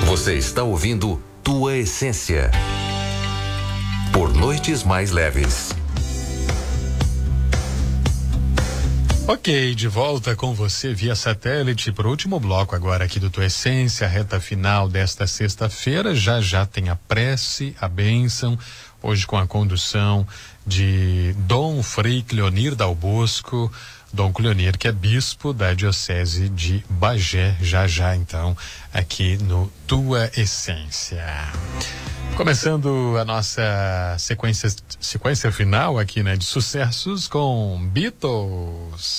Você está ouvindo Tua Essência. Por noites mais leves. Ok, de volta com você via satélite para o último bloco agora aqui do Tua Essência, reta final desta sexta-feira. Já tem a prece, a bênção, hoje com a condução de Dom Frei Cleonir Dal Bosco, Dom Cleonir, que é bispo da Diocese de Bagé, já então, aqui no Tua Essência. Começando a nossa sequência final aqui, né, de sucessos com Beatles.